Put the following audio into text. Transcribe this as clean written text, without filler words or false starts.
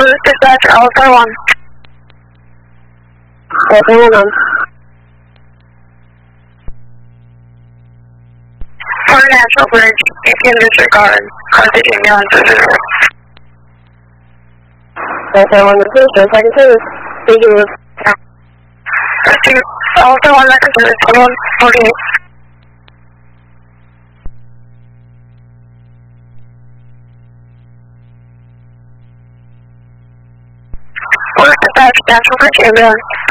Dispatch Alpha 1. Alpha 1 on. For National Bridge, you can disregard. Carthage ambulance service. Alpha 1 to 2, second service. Speaking with. Alpha 1 second service, 148. Dispatch National Bridge ambulance.